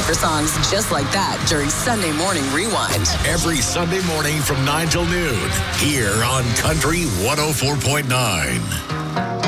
for songs just like that during Sunday Morning Rewind. Every Sunday morning from 9 till noon here on Country 104.9.